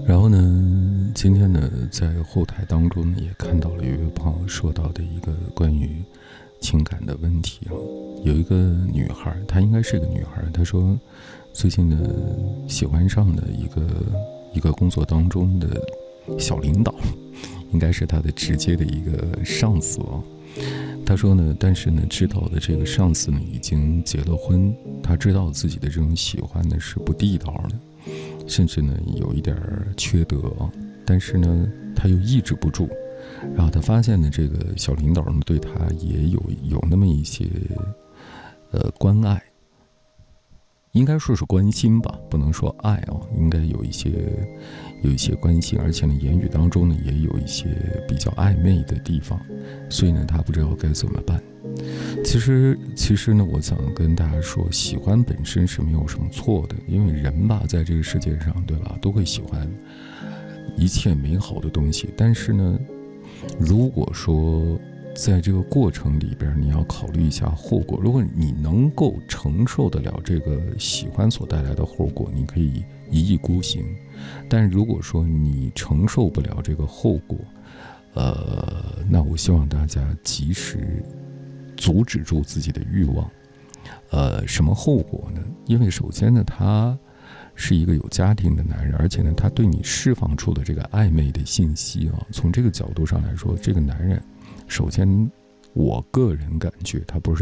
然后呢，今天呢，在后台当中呢，也看到了有一位朋友说到的一个关于情感的问题啊。有一个女孩，她应该是个女孩，她说最近呢喜欢上的一个工作当中的小领导，应该是她的直接的一个上司啊。她说呢，但是呢，知道的这个上司呢已经结了婚，她知道自己的这种喜欢呢是不地道的。甚至呢有一点缺德，但是呢他又抑制不住，然后他发现呢这个小领导呢对他也有那么一些关爱，应该说是关心吧，不能说爱应该有一些关心，而且呢言语当中呢也有一些比较暧昧的地方，所以呢他不知道该怎么办。其实呢，我想跟大家说，喜欢本身是没有什么错的，因为人吧，在这个世界上，对吧，都会喜欢一切美好的东西。但是呢，如果说在这个过程里边，你要考虑一下后果。如果你能够承受得了这个喜欢所带来的后果，你可以一意孤行。但如果说你承受不了这个后果，那我希望大家及时阻止住自己的欲望。什么后果呢？因为首先呢，他是一个有家庭的男人，而且呢，他对你释放出的这个暧昧的信息啊，从这个角度上来说，这个男人，首先我个人感觉他不是